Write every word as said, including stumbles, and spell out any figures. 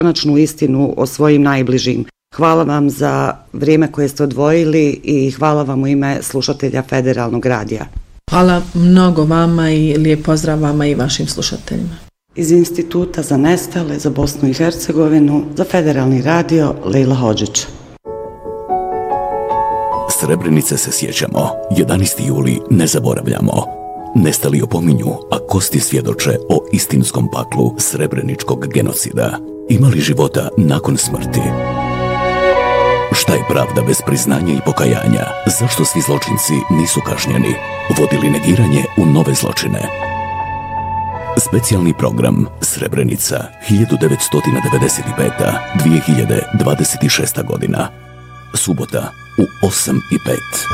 konačnu istinu o svojim najbližim. Hvala vam za vrijeme koje ste odvojili i hvala vam u ime slušatelja Federalnog radija. Hvala mnogo vama i lijep pozdrav vama i vašim slušateljima. Iz Instituta za nestale za Bosnu i Hercegovinu, za Federalni radio, Lejla Hodžić. Srebrenice se sjećamo, jedanaesti juli ne zaboravljamo. Nestali opominju, a kosti svjedoče o istinskom paklu srebreničkog genocida. Imali života nakon smrti? Šta je pravda bez priznanja i pokajanja? Zašto svi zločinci nisu kažnjeni? Vodili negiranje u nove zločine? Specijalni program Srebrenica hiljadu devetsto devedeset peta do dvije hiljade dvadeset šesta godina. Subota u osam i pet.